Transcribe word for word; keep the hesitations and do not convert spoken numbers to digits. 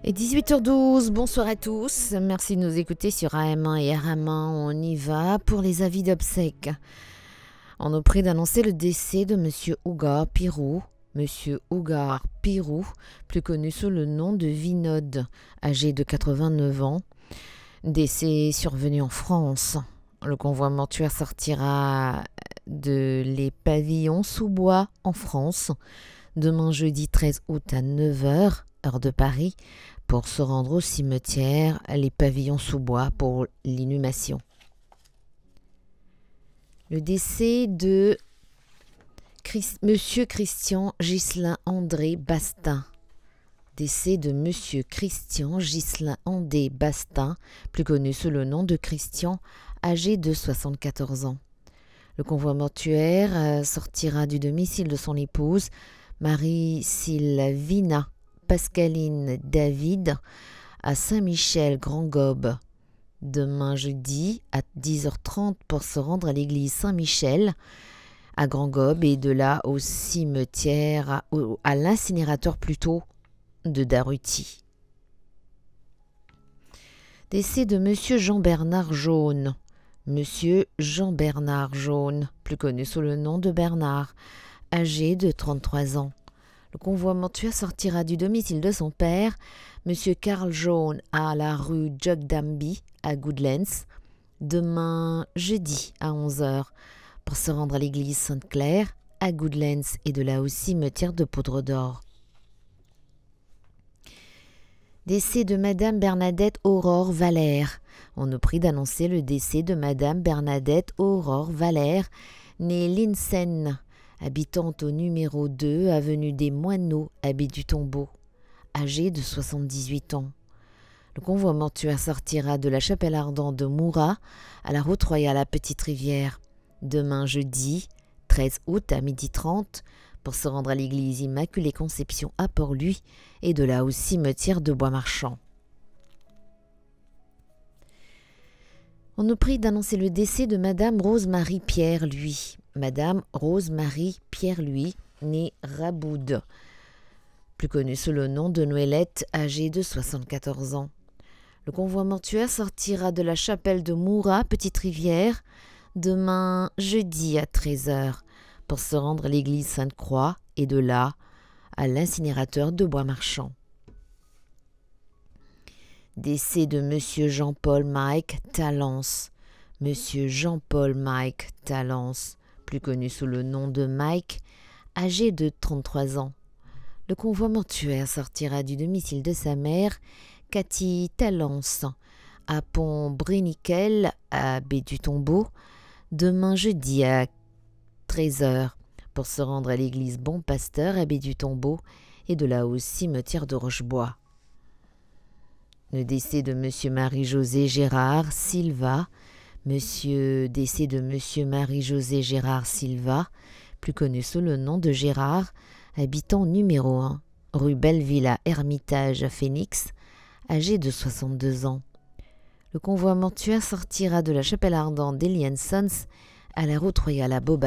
Et dix-huit heures douze, bonsoir à tous. Merci de nous écouter sur A M un et R M un. On y va pour les avis d'obsèques. On nous prie d'annoncer le décès de Monsieur Ougar Pirou. Monsieur Ougar Pirou, plus connu sous le nom de Vinod, âgé de quatre-vingt-neuf ans. Décès survenu en France. Le convoi mortuaire sortira de les pavillons sous bois en France demain jeudi treize août à neuf heures, heure de Paris, pour se rendre au cimetière les pavillons sous bois pour l'inhumation. Le décès de Christ, Monsieur Christian Ghislain André Bastin. Décès de Monsieur Christian Ghislain André Bastin, plus connu sous le nom de Christian, âgé de soixante-quatorze ans. Le convoi mortuaire sortira du domicile de son épouse, Marie-Sylvina Pascaline David, à Saint-Michel-Grand-Gobe, demain jeudi à dix heures trente pour se rendre à l'église Saint-Michel à Grand-Gobe et de là au cimetière, à, à l'incinérateur plutôt, de Daruti. Décès de Monsieur Jean-Bernard Jaune. Monsieur Jean-Bernard Jaune, plus connu sous le nom de Bernard, âgé de trente-trois ans. Le convoi mortuaire sortira du domicile de son père, Monsieur Karl Jaune, à la rue Jogdamby, à Goodlands, demain jeudi à onze heures, pour se rendre à l'église Sainte-Claire, à Goodlands, et de là au cimetière de Poudre d'Or. Décès de Madame Bernadette Aurore Valère. On nous prie d'annoncer le décès de Madame Bernadette Aurore Valère, née Linsen, habitante au numéro deux, avenue des Moineaux, à Baie-du-Tombeau, âgée de soixante-dix-huit ans. Le convoi mortuaire sortira de la chapelle ardente de Moura à la route royale à Petite-Rivière, demain jeudi treize août à midi trente, pour se rendre à l'église Immaculée Conception à Port-Louis et de là au cimetière de Bois-Marchand. On nous prie d'annoncer le décès de Madame Rose-Marie Pierre-Louis. Madame Rose-Marie Pierre-Louis, née Raboud, plus connue sous le nom de Noëllette, âgée de soixante-quatorze ans. Le convoi mortuaire sortira de la chapelle de Moura, Petite-Rivière, demain jeudi à treize heures, pour se rendre à l'église Sainte-Croix et de là à l'incinérateur de Bois-Marchand. Décès de Monsieur Jean-Paul Mike Talence. Monsieur Jean-Paul Mike Talence, plus connu sous le nom de Mike, âgé de trente-trois ans. Le convoi mortuaire sortira du domicile de sa mère, Cathy Talence, à Pont-Bréniquel, à Baie-du-Tombeau, demain jeudi à treize heures, pour se rendre à l'église Bon Pasteur à Baie-du-Tombeau et de là au cimetière de Rochebois. Le décès de Monsieur Marie-José Gérard Silva. Monsieur décès de Monsieur Marie-José Gérard Silva, plus connu sous le nom de Gérard, habitant numéro un, rue Belleville à Hermitage à Phoenix, âgé de soixante-deux ans. Le convoi mortuaire sortira de la chapelle ardente d'Elian Sons à la route royale à Boba